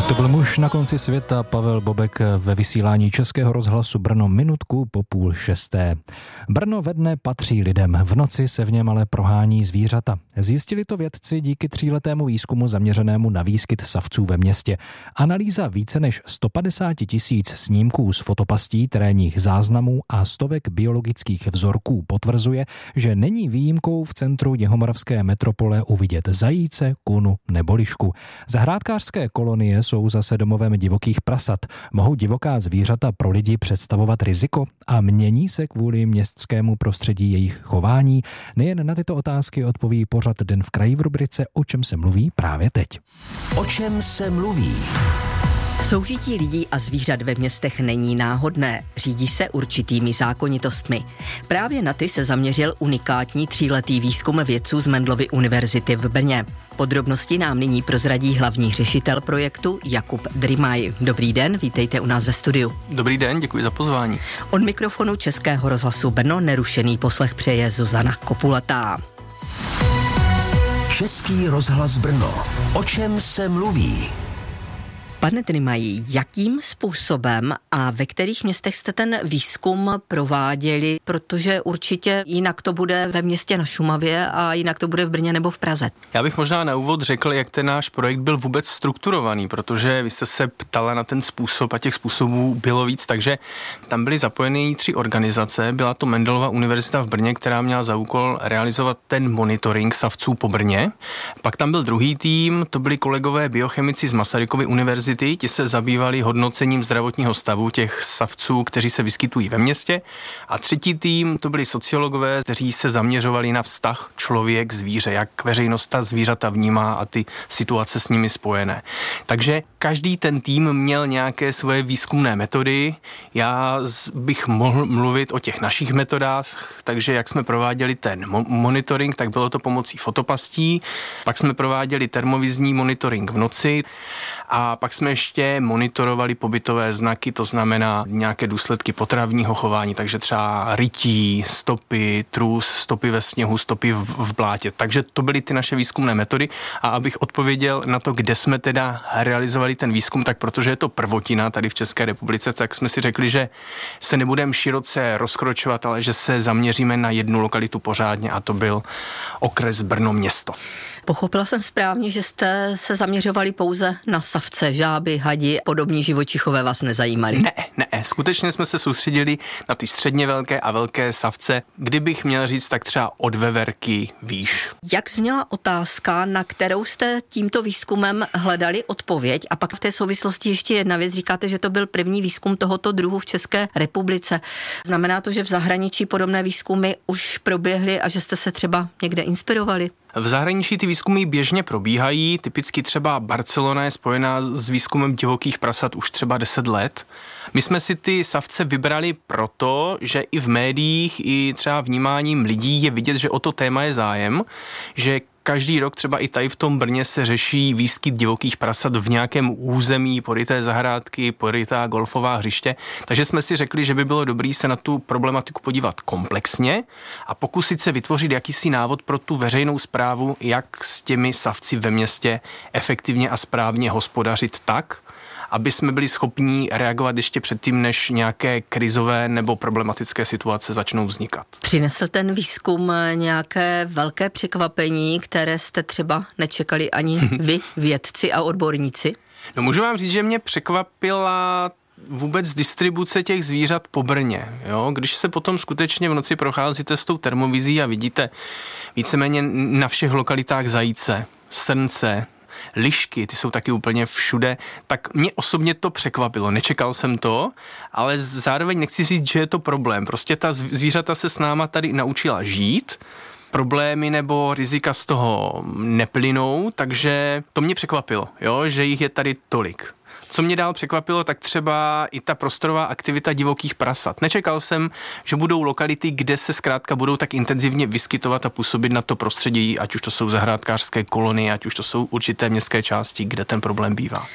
To byl muž na konci světa, Pavel Bobek ve vysílání Českého rozhlasu Brno minutku po 5:30. Brno ve dne patří lidem, v noci se v něm ale prohání zvířata. Zjistili to vědci díky 3letému výzkumu zaměřenému na výskyt savců ve městě. Analýza více než 150 000 snímků z fotopastí, terénních záznamů a stovek biologických vzorků potvrzuje, že není výjimkou v centru jihomoravské metropole uvidět zajíce, kunu nebo lišku. Zahrádkářské kolonie jsou zase domovem divokých prasat. Mohou divoká zvířata pro lidi představovat riziko a mění se kvůli městskému prostředí jejich chování? Nejen na tyto otázky odpoví pořad Den v kraji v rubrice O čem se mluví právě teď. O čem se mluví? Soužití lidí a zvířat ve městech není náhodné, řídí se určitými zákonitostmi. Právě na ty se zaměřil unikátní 3letý výzkum vědců z Mendelovy univerzity v Brně. Podrobnosti nám nyní prozradí hlavní řešitel projektu Jakub Drymaj. Dobrý den, vítejte u nás ve studiu. Dobrý den, děkuji za pozvání. Od mikrofonu Českého rozhlasu Brno nerušený poslech přeje Zuzana Kopulatá. Český rozhlas Brno. O čem se mluví? Pane Drymaji, jakým způsobem a ve kterých městech jste ten výzkum prováděli, protože určitě jinak to bude ve městě na Šumavě a jinak to bude v Brně nebo v Praze? Já bych možná na úvod řekl, jak ten náš projekt byl vůbec strukturovaný, protože vy jste se ptala na ten způsob a těch způsobů bylo víc, takže tam byly zapojeny 3 organizace. Byla to Mendelova univerzita v Brně, která měla za úkol realizovat ten monitoring savců po Brně. Pak tam byl druhý tým, to byli kolegové biochemici z Masarykovy univerzity. Ti se zabývali hodnocením zdravotního stavu těch savců, kteří se vyskytují ve městě. A třetí tým, to byli sociologové, kteří se zaměřovali na vztah člověk-zvíře, jak veřejnost ta zvířata vnímá a ty situace s nimi spojené. Takže každý ten tým měl nějaké svoje výzkumné metody. Já bych mohl mluvit o těch našich metodách, takže jak jsme prováděli ten monitoring, tak bylo to pomocí fotopastí. Pak jsme prováděli termovizní monitoring v noci a pak jsme ještě monitorovali pobytové znaky, to znamená nějaké důsledky potravního chování, takže třeba rytí, stopy, trus, stopy ve sněhu, stopy v blátě. Takže to byly ty naše výzkumné metody a abych odpověděl na to, kde jsme teda realizovali ten výzkum, tak protože je to prvotina tady v České republice, tak jsme si řekli, že se nebudeme široce rozkročovat, ale že se zaměříme na jednu lokalitu pořádně a to byl okres Brno město. Pochopila jsem správně, že jste se zaměřovali pouze na savce, žáby, hadi, podobní živočichové vás nezajímali? Ne, skutečně jsme se soustředili na ty středně velké a velké savce. Kdybych měl říct, tak třeba od veverky výš. Jak zněla otázka, na kterou jste tímto výzkumem hledali odpověď? A pak v té souvislosti ještě jedna věc, říkáte, že to byl první výzkum tohoto druhu v České republice. Znamená to, že v zahraničí podobné výzkumy už proběhly a že jste se třeba někde inspirovali? V zahraničí ty výzkumy běžně probíhají, typicky třeba Barcelona je spojená s výzkumem divokých prasat už třeba 10 let. My jsme si ty savce vybrali proto, že i v médiích, i třeba vnímáním lidí je vidět, že o to téma je zájem, že každý rok třeba i tady v tom Brně se řeší výskyt divokých prasat v nějakém území, poryté zahrádky, porytá golfová hřiště. Takže jsme si řekli, že by bylo dobré se na tu problematiku podívat komplexně a pokusit se vytvořit jakýsi návod pro tu veřejnou správu, jak s těmi savci ve městě efektivně a správně hospodařit tak, aby jsme byli schopní reagovat ještě předtím, než nějaké krizové nebo problematické situace začnou vznikat. Přinesl ten výzkum nějaké velké překvapení, které jste třeba nečekali ani vy, vědci a odborníci? No můžu vám říct, že mě překvapila vůbec distribuce těch zvířat po Brně. Jo? Když se potom skutečně v noci procházíte s tou termovizí a vidíte víceméně na všech lokalitách zajíce, srnce, lišky, ty jsou taky úplně všude, tak mě osobně to překvapilo. Nečekal jsem to, ale zároveň nechci říct, že je to problém. Prostě ta zvířata se s náma tady naučila žít, problémy nebo rizika z toho neplynou, takže to mě překvapilo, jo, že jich je tady tolik. Co mě dál překvapilo, tak třeba i ta prostorová aktivita divokých prasat. Nečekal jsem, že budou lokality, kde se zkrátka budou tak intenzivně vyskytovat a působit na to prostředí, ať už to jsou zahrádkářské kolonie, ať už to jsou určité městské části, kde ten problém bývá.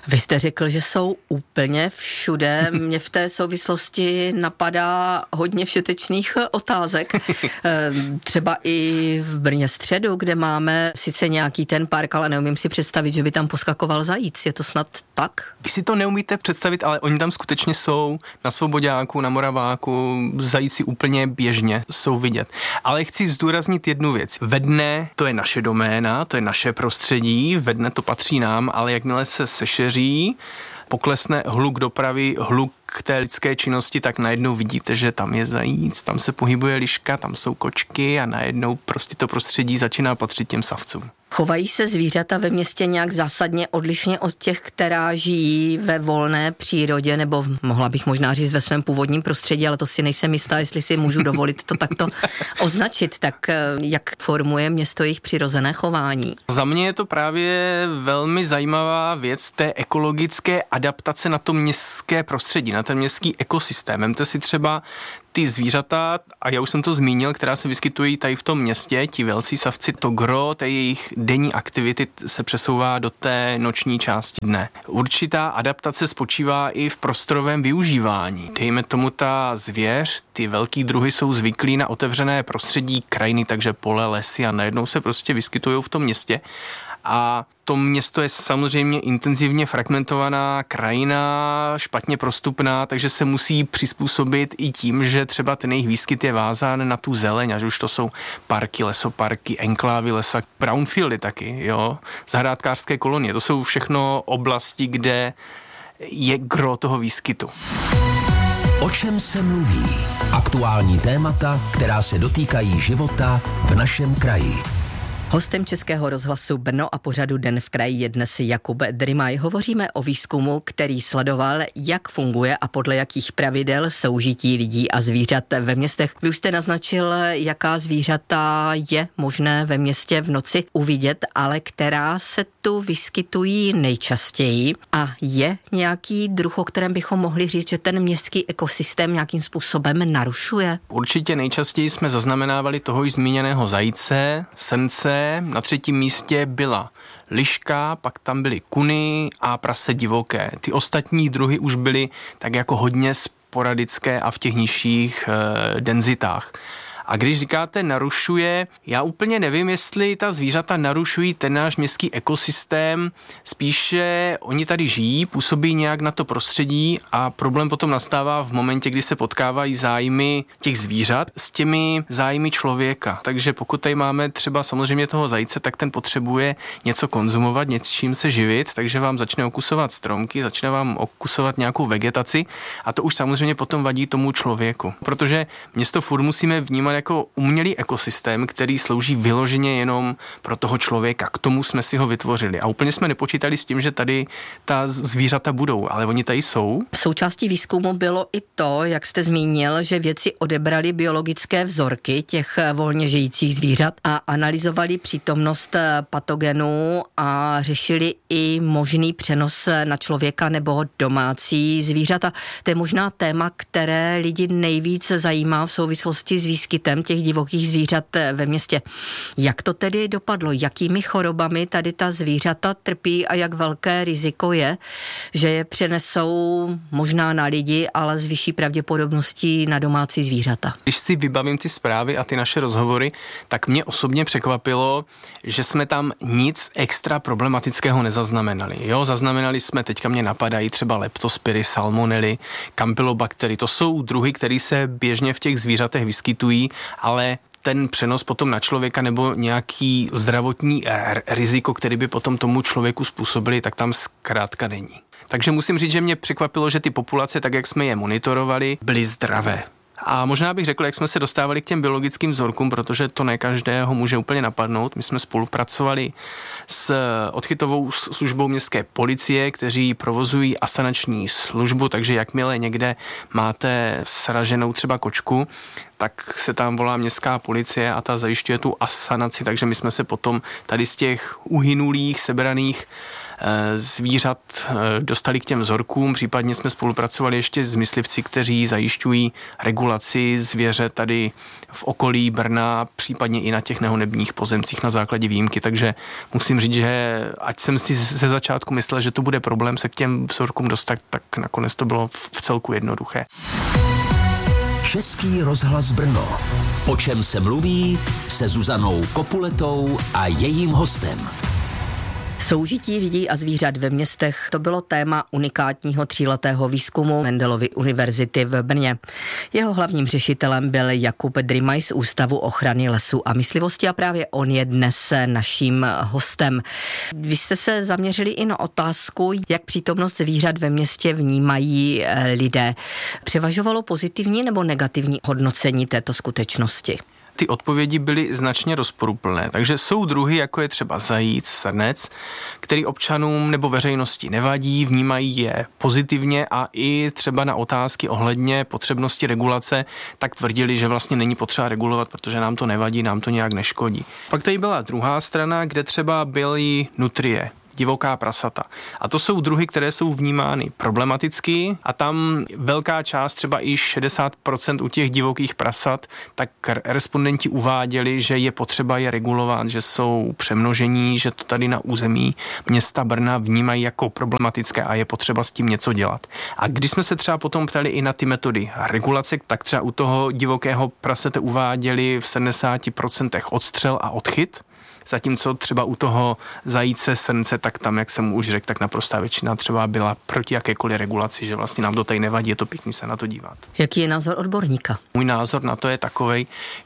Vy jste řekl, že jsou úplně všude. Mě v té souvislosti napadá hodně všetečných otázek. Třeba i v Brně středu, kde máme sice nějaký ten park, ale neumím si představit, že by tam poskakoval zajíc. Je to snad tak? Vy si to neumíte představit, ale oni tam skutečně jsou. Na Svoboďáku, na Moraváku, zajíci úplně běžně jsou vidět. Ale chci zdůraznit jednu věc. Ve dne to je naše doména, to je naše prostředí, ve dne to patří nám, ale jakmile se sešeří, poklesne hluk dopravy, hluk k té lidské činnosti, tak najednou vidíte, že tam je zajíc, tam se pohybuje liška, tam jsou kočky a najednou prostě to prostředí začíná patřit těm savcům. Chovají se zvířata ve městě nějak zásadně odlišně od těch, která žijí ve volné přírodě, nebo mohla bych možná říct ve svém původním prostředí, ale to si nejsem jistá, jestli si můžu dovolit to takto označit. Tak jak formuje město jejich přirozené chování? Za mě je to právě velmi zajímavá věc té ekologické adaptace na to městské prostředí, na ten městský ekosystém. Vemte si třeba ty zvířata, a já už jsem to zmínil, která se vyskytují tady v tom městě, ti velcí savci, to gro té jejich denní aktivity se přesouvá do té noční části dne. Určitá adaptace spočívá i v prostorovém využívání. Dejme tomu ta zvěř, ty velký druhy jsou zvyklí na otevřené prostředí krajiny, takže pole, lesy a najednou se prostě vyskytují v tom městě. A to město je samozřejmě intenzivně fragmentovaná krajina, špatně prostupná, takže se musí přizpůsobit i tím, že třeba ten jejich výskyt je vázán na tu zeleň, až už to jsou parky, lesoparky, enklávy lesa, brownfieldy taky, jo, zahrádkářské kolonie. To jsou všechno oblasti, kde je gro toho výskytu. O čem se mluví? Aktuální témata, která se dotýkají života v našem kraji. Hostem Českého rozhlasu Brno a pořadu Den v kraji je dnes Jakub Drymaj. Hovoříme o výzkumu, který sledoval, jak funguje a podle jakých pravidel soužití lidí a zvířat ve městech. Vy už jste naznačil, jaká zvířata je možné ve městě v noci uvidět, ale která se tu vyskytují nejčastěji. A je nějaký druh, o kterém bychom mohli říct, že ten městský ekosystém nějakým způsobem narušuje? Určitě nejčastěji jsme zaznamenávali toho již zmíněného zajíce, srnce. Na třetím místě byla liška, pak tam byly kuny a prase divoké. Ty ostatní druhy už byly tak jako hodně sporadické a v těch nižších denzitách. A když říkáte narušuje, já úplně nevím, jestli ta zvířata narušují ten náš městský ekosystém, spíše oni tady žijí, působí nějak na to prostředí a problém potom nastává v momentě, kdy se potkávají zájmy těch zvířat s těmi zájmy člověka. Takže pokud tady máme třeba samozřejmě toho zajíce, tak ten potřebuje něco konzumovat, něčím se živit, takže vám začne okusovat stromky, začne vám okusovat nějakou vegetaci a to už samozřejmě potom vadí tomu člověku. Protože město furt musíme vnímat jako umělý ekosystém, který slouží vyloženě jenom pro toho člověka. K tomu jsme si ho vytvořili. A úplně jsme nepočítali s tím, že tady ta zvířata budou, ale oni tady jsou. Součástí výzkumu bylo i to, jak jste zmínil, že vědci odebrali biologické vzorky těch volně žijících zvířat a analyzovali přítomnost patogenů a řešili i možný přenos na člověka nebo domácí zvířata. To je možná téma, které lidi nejvíc zajímá v souvislosti s výskytem těch divokých zvířat ve městě. Jak to tedy dopadlo? Jakými chorobami tady ta zvířata trpí a jak velké riziko je, že je přenesou možná na lidi, ale s vyšší pravděpodobností na domácí zvířata? Když si vybavím ty zprávy a ty naše rozhovory, tak mě osobně překvapilo, že jsme tam nic extra problematického nezaznamenali. Jo, zaznamenali jsme, teďka mě napadají třeba leptospiry, salmonely, kampylobaktery. To jsou druhy, které se běžně v těch zvířatech vyskytují, ale ten přenos potom na člověka nebo nějaký zdravotní riziko, který by potom tomu člověku způsobili, tak tam zkrátka není. Takže musím říct, že mě překvapilo, že ty populace, tak jak jsme je monitorovali, byly zdravé. A možná bych řekl, jak jsme se dostávali k těm biologickým vzorkům, protože to ne každého může úplně napadnout. My jsme spolupracovali s odchytovou službou městské policie, kteří provozují asanační službu, takže jakmile někde máte sraženou třeba kočku, tak se tam volá městská policie a ta zajišťuje tu asanaci, takže my jsme se potom tady z těch uhynulých, sebraných zvířat dostali k těm vzorkům, případně jsme spolupracovali ještě s myslivci, kteří zajišťují regulaci zvěře tady v okolí Brna, případně i na těch nehonebních pozemcích na základě výjimky, takže musím říct, že ať jsem si ze začátku myslel, že to bude problém se k těm vzorkům dostat, tak nakonec to bylo v celku jednoduché. Český rozhlas Brno. O čem se mluví se Zuzanou Kopuletou a jejím hostem. Soužití lidí a zvířat ve městech, to bylo téma unikátního 3letého výzkumu Mendelovy univerzity v Brně. Jeho hlavním řešitelem byl Jakub Drymaj z Ústavu ochrany lesů a myslivosti a právě on je dnes naším hostem. Vy jste se zaměřili i na otázku, jak přítomnost zvířat ve městě vnímají lidé. Převažovalo pozitivní nebo negativní hodnocení této skutečnosti? Ty odpovědi byly značně rozporuplné, takže jsou druhy, jako je třeba zajíc, srnec, který občanům nebo veřejnosti nevadí, vnímají je pozitivně a i třeba na otázky ohledně potřebnosti regulace, tak tvrdili, že vlastně není potřeba regulovat, protože nám to nevadí, nám to nějak neškodí. Pak tady byla druhá strana, kde třeba byly nutrie, divoká prasata. A to jsou druhy, které jsou vnímány problematicky a tam velká část, třeba i 60% u těch divokých prasat, tak respondenti uváděli, že je potřeba je regulovat, že jsou přemnožení, že to tady na území města Brna vnímají jako problematické a je potřeba s tím něco dělat. A když jsme se třeba potom ptali i na ty metody regulace, tak třeba u toho divokého prasete uváděli v 70% odstřel a odchyt, zatímco třeba u toho zajíce, srnce, tak tam, jak jsem už řekl, tak naprostá většina třeba byla proti jakékoliv regulaci, že vlastně nám to tady nevadí, je to pěkný se na to dívat. Jaký je názor odborníka? Můj názor na to je takovej,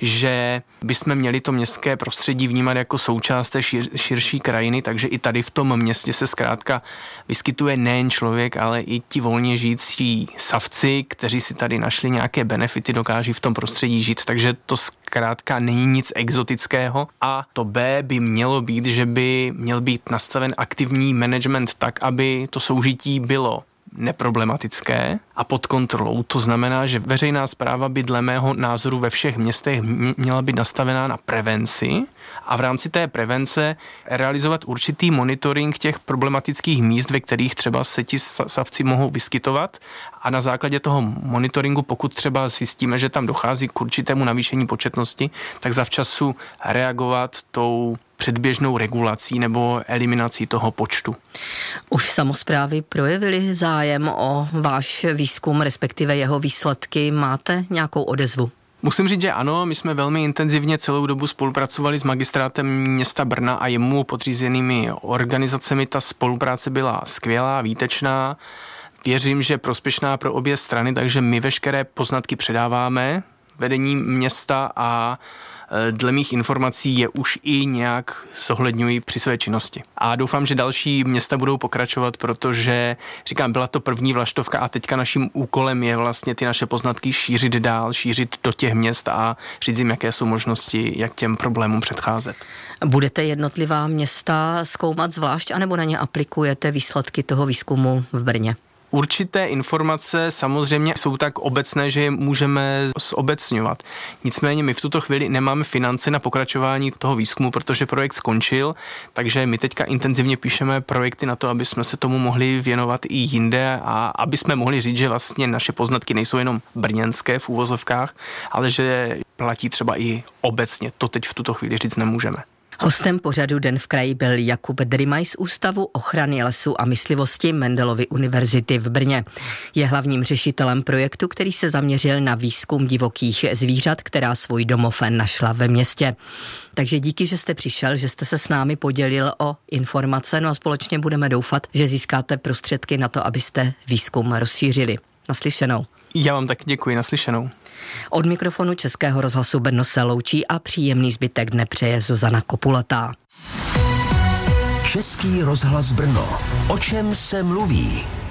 že bychom měli to městské prostředí vnímat jako součást té širší krajiny, takže i tady v tom městě se zkrátka vyskytuje nejen člověk, ale i ti volně žijící savci, kteří si tady našli nějaké benefity, dokáží v tom prostředí žít, takže to zkrátka není nic exotického a to B by mělo být, že by měl být nastaven aktivní management tak, aby to soužití bylo neproblematické a pod kontrolou. To znamená, že veřejná správa by dle mého názoru ve všech městech měla být nastavená na prevenci a v rámci té prevence realizovat určitý monitoring těch problematických míst, ve kterých třeba se ti savci mohou vyskytovat a na základě toho monitoringu, pokud třeba zjistíme, že tam dochází k určitému navýšení početnosti, tak zavčasu reagovat tou předběžnou regulací nebo eliminací toho počtu. Už samosprávy projevily zájem o váš výzkum, respektive jeho výsledky. Máte nějakou odezvu? Musím říct, že ano, my jsme velmi intenzivně celou dobu spolupracovali s magistrátem města Brna a jemu podřízenými organizacemi. Ta spolupráce byla skvělá, výtečná. Věřím, že prospěšná pro obě strany, takže my veškeré poznatky předáváme vedení města a dle mých informací je už i nějak zohledňují při své činnosti. A doufám, že další města budou pokračovat, protože, říkám, byla to první vlaštovka a teďka naším úkolem je vlastně ty naše poznatky šířit dál, šířit do těch měst a říct jim, jaké jsou možnosti, jak těm problémům předcházet. Budete jednotlivá města zkoumat zvlášť, anebo na ně aplikujete výsledky toho výzkumu v Brně? Určité informace samozřejmě jsou tak obecné, že je můžeme zobecňovat. Nicméně my v tuto chvíli nemáme finance na pokračování toho výzkumu, protože projekt skončil, takže my teďka intenzivně píšeme projekty na to, aby jsme se tomu mohli věnovat i jinde a aby jsme mohli říct, že vlastně naše poznatky nejsou jenom brněnské v úvozovkách, ale že platí třeba i obecně. To teď v tuto chvíli říct nemůžeme. Hostem pořadu Den v kraji byl Jakub Drymaj z Ústavu ochrany lesů a myslivosti Mendelovy univerzity v Brně. Je hlavním řešitelem projektu, který se zaměřil na výzkum divokých zvířat, která svůj domov našla ve městě. Takže díky, že jste přišel, že jste se s námi podělil o informace, no a společně budeme doufat, že získáte prostředky na to, abyste výzkum rozšířili. Naslyšenou. Já vám taky děkuji, naslyšenou. Od mikrofonu Českého rozhlasu Brno se loučí a příjemný zbytek dne přeje Zuzana Kopulatá. Český rozhlas Brno. O čem se mluví?